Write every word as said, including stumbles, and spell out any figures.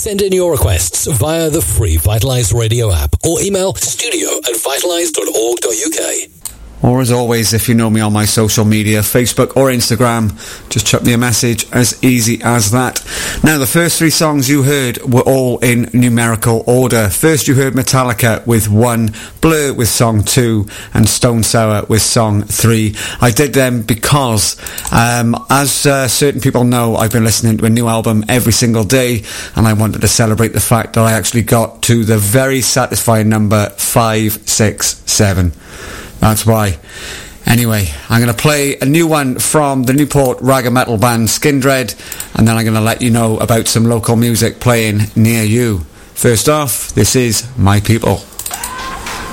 Send in your requests via the free Vitalize Radio app or email studio at vitalize dot org dot U K. Or as always, if you know me on my social media, Facebook or Instagram, just chuck me a message, as easy as that. Now, the first three songs you heard were all in numerical order. First you heard Metallica with one, Blur with song two, and Stone Sour with song three. I did them because, um, as uh, certain people know, I've been listening to a new album every single day, and I wanted to celebrate the fact that I actually got to the very satisfying number five six seven. That's why. Anyway, I'm going to play a new one from the Newport ragga metal band Skindred, and then I'm going to let you know about some local music playing near you. First off, this is My People.